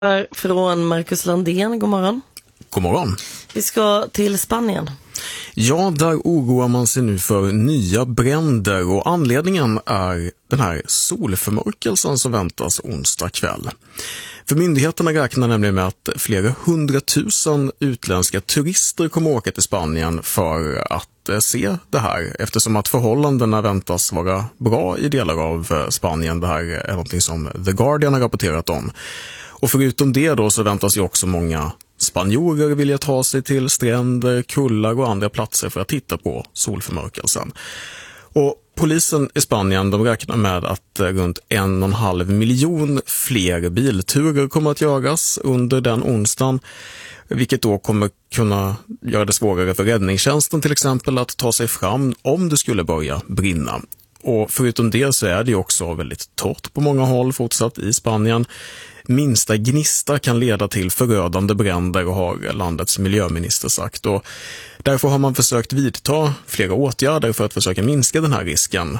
Från Marcus Landén, god morgon. God morgon. Vi ska till Spanien. Ja, där oroar man sig nu för nya bränder och anledningen är den här solförmörkelsen som väntas onsdag kväll. För myndigheterna räknar nämligen med att flera 100 000 utländska turister kommer åka till Spanien för att se det här, eftersom att förhållandena väntas vara bra i delar av Spanien. Det här är något som The Guardian har rapporterat om. Och förutom det då så väntas ju också många spanjorer vilja ta sig till stränder, kullar och andra platser för att titta på solförmörkelsen. Och polisen i Spanien, de räknar med att runt 1,5 miljon fler bilturer kommer att göras under den onsdagen, vilket då kommer kunna göra det svårare för räddningstjänsten till exempel att ta sig fram om det skulle börja brinna. Och förutom det så är det också väldigt torrt på många håll fortsatt i Spanien. Minsta gnista kan leda till förödande bränder, har landets miljöminister sagt. Och därför har man försökt vidta flera åtgärder för att försöka minska den här risken.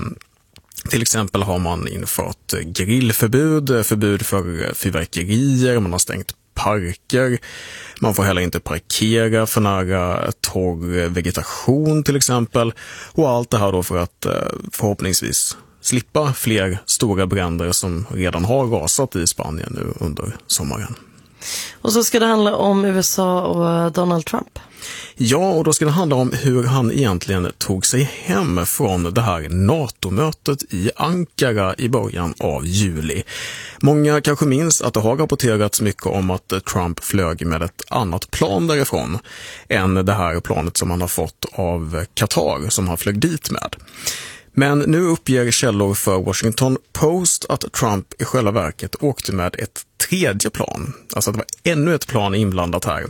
Till exempel har man infört grillförbud, förbud för fyrverkerier, man har stängt parker, man får heller inte parkera för nära torr vegetation till exempel. Och allt det här då för att förhoppningsvis slippa fler stora bränder som redan har rasat i Spanien nu under sommaren. Och så ska det handla om USA och Donald Trump. Ja, och då ska det handla om hur han egentligen tog sig hem från det här NATO-mötet i Ankara i början av juli. Många kanske minns att det har rapporterats mycket om att Trump flög med ett annat plan därifrån än det här planet som han har fått av Qatar som han flög dit med. Men nu uppger källor för Washington Post att Trump i själva verket åkte med ett tredje plan. Alltså att det var ännu ett plan inblandat här.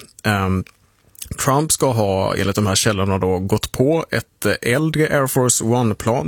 Trump ska ha, enligt de här källorna då, gått på ett äldre Air Force One-plan